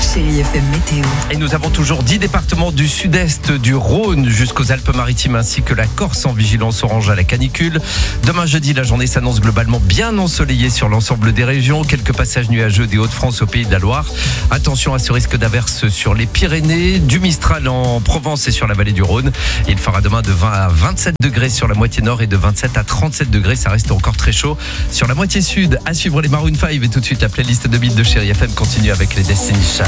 Chérie FM Météo. Et nous avons toujours 10 départements du sud-est du Rhône jusqu'aux Alpes-Maritimes ainsi que la Corse en vigilance orange à la canicule. Demain jeudi, la journée s'annonce globalement bien ensoleillée sur l'ensemble des régions. Quelques passages nuageux des Hauts-de-France au Pays de la Loire. Attention à ce risque d'averse sur les Pyrénées, du Mistral en Provence et sur la vallée du Rhône. Il fera demain de 20 à 27 degrés sur la moitié nord et de 27 à 37 degrés. Ça reste encore très chaud sur la moitié sud. À suivre les Maroon 5 et tout de suite la playlist 2000 de Chérie FM continue avec les Destiny's Child.